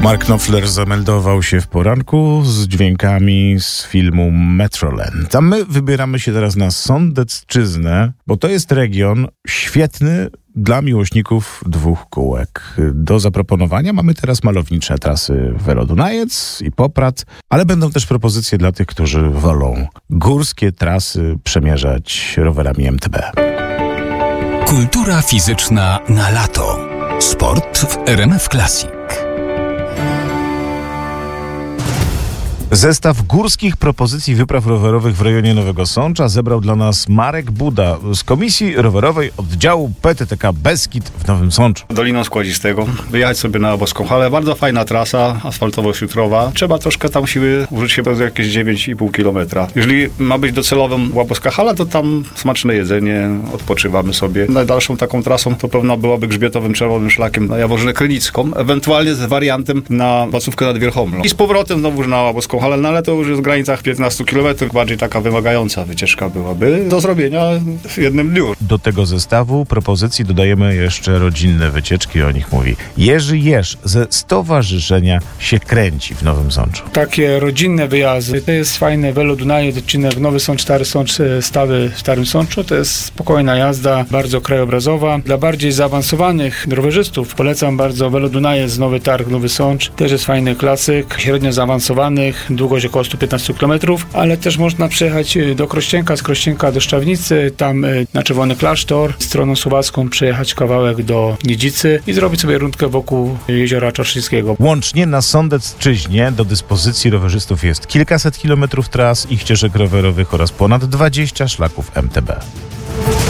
Mark Knopfler zameldował się w poranku z dźwiękami z filmu Metroland. A my wybieramy się teraz na Sądecczyznę, bo to jest region świetny dla miłośników dwóch kółek. Do zaproponowania mamy teraz malownicze trasy Welo-Dunajec i Poprad, ale będą też propozycje dla tych, którzy wolą górskie trasy przemierzać rowerami MTB. Kultura fizyczna na lato. Sport w RMF Classic. Zestaw górskich propozycji wypraw rowerowych w rejonie Nowego Sącza zebrał dla nas Marek Buda z Komisji Rowerowej Oddziału PTTK Beskid w Nowym Sączu. Doliną Składzistego, wyjechać sobie na Boską Halę. Bardzo fajna trasa, asfaltowo-szutrowa. Trzeba troszkę tam siły użyć się bez jakieś 9,5 km. Jeżeli ma być docelową Łaboska Hala, to tam smaczne jedzenie, odpoczywamy sobie. Najdalszą taką trasą to pewno byłoby grzbietowym czerwonym szlakiem na Jaworzynę Krylicką, ewentualnie z wariantem na placówkę nad Wierchomlą. I z powrotem znowu na Łaboską Halę, no ale to już jest w granicach 15 km, bardziej taka wymagająca wycieczka byłaby do zrobienia w jednym dniu. Do tego zestawu propozycji dodajemy jeszcze rodzinne wycieczki, o nich mówi Jerzy Jerz ze Stowarzyszenia się kręci w Nowym Sączu. Takie rodzinne wyjazdy, to jest fajne Welo-Dunajec, odcinek Nowy Sącz, Stary Sącz, Stawy w Starym Sączu, to jest spokojna jazda, bardzo krajobrazowa. Dla bardziej zaawansowanych rowerzystów polecam bardzo Welo-Dunajec, Nowy Targ, Nowy Sącz, też jest fajny klasyk, średnio zaawansowanych, długość około 115 km, ale też można przejechać do Krościenka, z Krościenka do Szczawnicy, tam na Czerwony Klasztor, stroną słowacką przejechać kawałek do Niedzicy i zrobić sobie rundkę wokół Jeziora Czarczyńskiego. Łącznie na Sądecczyźnie do dyspozycji rowerzystów jest kilkaset kilometrów tras i ścieżek rowerowych oraz ponad 20 szlaków MTB.